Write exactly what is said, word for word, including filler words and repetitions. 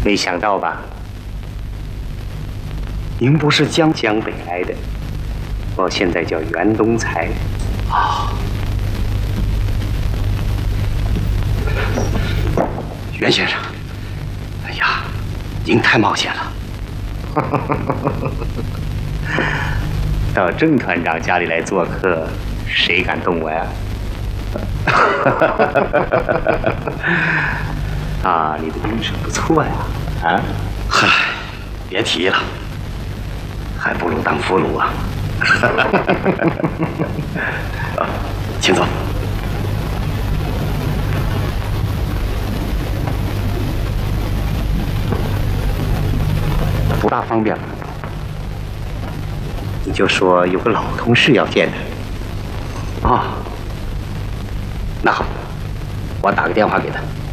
没想到吧？您不是江江北来的，我现在叫袁东才。 啊，袁先生，哎呀，您太冒险了。 到郑团长家里来做客，谁敢动我呀？啊，你的名声不错呀！啊， 嗨，别提了，还不如当俘虏啊！啊，请坐。 不大方便了，你就说有个老同事要见他。 啊，那好，我打个电话给他。